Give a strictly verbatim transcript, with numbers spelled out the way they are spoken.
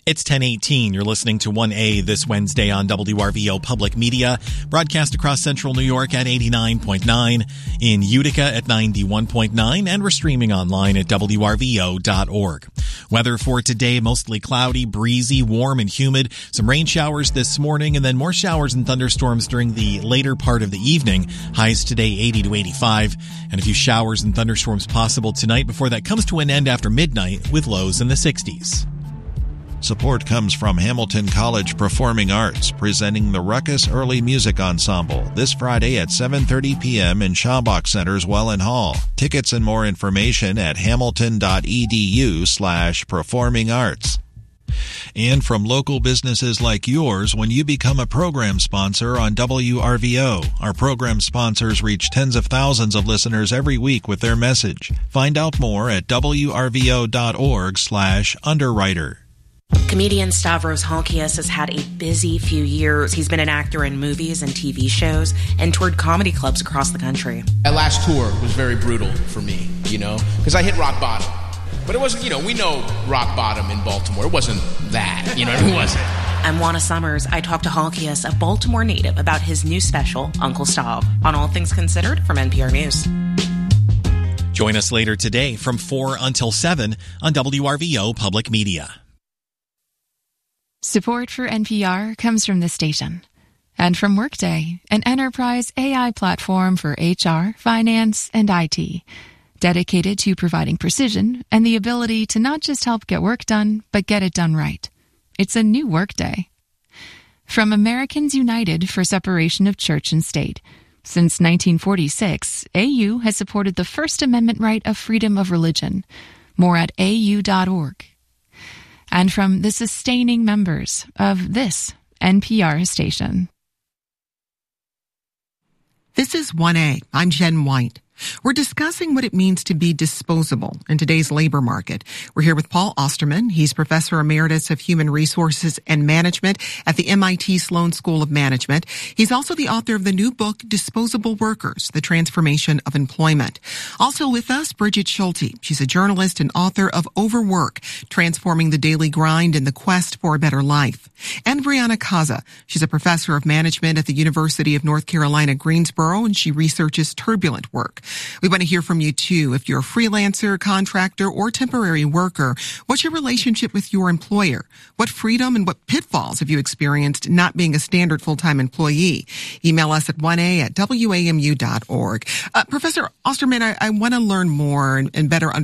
It's ten eighteen. You're listening to one A this Wednesday on W R V O Public Media, broadcast across central New York at eighty-nine point nine, in Utica at ninety-one point nine, and we're streaming online at W R V O dot org. Weather for today, mostly cloudy, breezy, warm, and humid. Some rain showers this morning, and then more showers and thunderstorms during the later part of the evening. Highs today eighty to eighty-five, and a few showers and thunderstorms possible tonight before that comes to an end after midnight with lows in the sixties. Support comes from Hamilton College Performing Arts, presenting the Ruckus Early Music Ensemble this Friday at seven thirty p.m. in Schambach Center's Welland Hall. Tickets and more information at hamilton.edu slash performing arts. And from local businesses like yours, when you become a program sponsor on W R V O, our program sponsors reach tens of thousands of listeners every week with their message. Find out more at W R V O dot org slash underwriter. Comedian Stavros Halkias has had a busy few years. He's been an actor in movies and T V shows and toured comedy clubs across the country. That last tour was very brutal for me, you know, because I hit rock bottom. But it wasn't, you know, we know rock bottom in Baltimore. It wasn't that, you know, it wasn't. I'm Juana Summers. I talked to Halkias, a Baltimore native, about his new special, Uncle Stav, on All Things Considered from N P R News. Join us later today from four until seven on W R V O Public Media. Support for N P R comes from this station and from Workday, an enterprise A I platform for H R, finance, and I T, dedicated to providing precision and the ability to not just help get work done, but get it done right. It's a new Workday. From Americans United for Separation of Church and State. Since nineteen forty-six, A U has supported the First Amendment right of freedom of religion. More at A U dot org. And from the sustaining members of this N P R station. This is one A. I'm Jen White. We're discussing what it means to be disposable in today's labor market. We're here with Paul Osterman. He's Professor Emeritus of Human Resources and Management at the M I T Sloan School of Management. He's also the author of the new book, Disposable Workers, The Transformation of Employment. Also with us, Bridget Schulte. She's a journalist and author of Overwork, Transforming the Daily Grind and the Quest for a Better Life. And Brianna Kaza. She's a professor of management at the University of North Carolina, Greensboro, and she researches turbulent work. We want to hear from you, too. If you're a freelancer, contractor, or temporary worker, what's your relationship with your employer? What freedom and what pitfalls have you experienced not being a standard full-time employee? Email us at one A at W A M U dot org. Uh, Professor Osterman, I, I want to learn more and, and better understand